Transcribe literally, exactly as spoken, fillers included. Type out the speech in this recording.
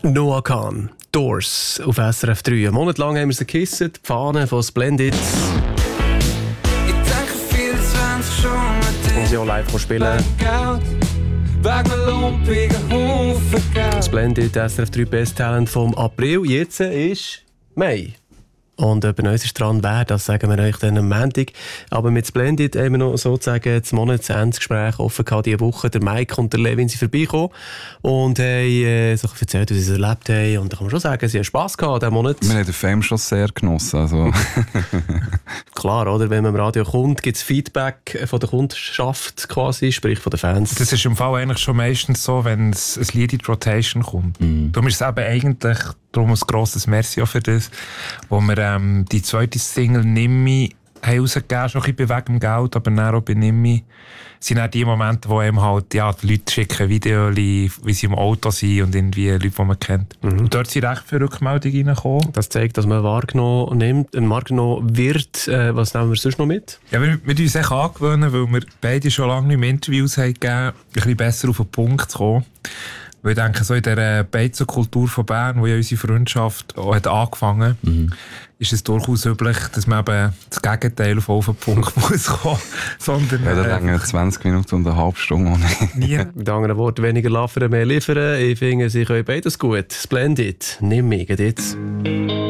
Noah Kahn, Doors auf S R F drei. Einen Monat lang haben wir sie gekisst, die Fahne von Splendid. Ich denke vierundzwanzig schon mit Und sie auch live spielen. Wegen lumpigen Haufen Geld. Splendid, S R F drei Best Talent vom April. Jetzt ist Mai. Und bei uns ist dran, wer, das sagen wir euch dann am Montag. Aber mit Splendid haben wir noch sozusagen das Monatsendgespräch offen gehabt diese Woche. Der Mike und der Levin sind vorbeigekommen und haben äh, so erzählt, wie sie es erlebt haben. Und da kann man schon sagen, sie haben Spass gehabt diesen Monat. Wir haben den Fame schon sehr genossen. Also. Klar, oder? Wenn man im Radio kommt, gibt es Feedback von der Kundschaft quasi, sprich von den Fans. Das ist im Fall eigentlich schon meistens so, wenn ein Lied in die Rotation kommt. Mhm. Darum ist es eben eigentlich darum ein grosses Merci auch für das, wo wir ähm, die zweite Single «Nimmi» haben rausgegeben, schon ein bisschen bei wegen dem Geld, aber dann auch bei «Nimmi» sind auch die Momente, wo eben halt, ja, die Leute schicken Videos, wie sie im Auto sind und irgendwie Leute, die man kennt. Mhm. Und dort sind recht viele Rückmeldungen reingekommen. Das zeigt, dass man wahrgenommen, nimmt, äh, wahrgenommen wird. Äh, was nehmen wir sonst noch mit? Ja, wir müssen uns echt angewöhnen, weil wir beide schon lange nicht mehr Interviews haben gegeben, ein bisschen besser auf den Punkt zu kommen. Weil ich denke, so in der Beizenkultur von Bern, wo ja unsere Freundschaft auch hat angefangen, mhm. ist es durchaus üblich, dass man eben das Gegenteil auf den Punkt muss kommen. Sondern, ja, da länger zwanzig Minuten und eine halbe Stunde. Nie. Mit anderen Worten, weniger liefern, mehr liefern. Ich finde, sie können beides gut. Splendid. Nimm mich jetzt.